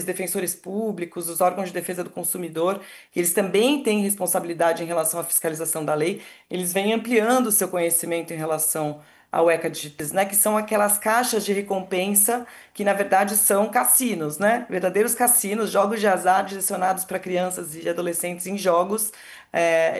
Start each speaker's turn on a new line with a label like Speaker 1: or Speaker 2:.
Speaker 1: defensores públicos, os órgãos de defesa do consumidor, que eles também têm responsabilidade em relação à fiscalização da lei, eles vêm ampliando o seu conhecimento em relação ao ECA Digitais, né, que são aquelas caixas de recompensa que na verdade são cassinos, né, verdadeiros cassinos, jogos de azar direcionados para crianças e adolescentes em jogos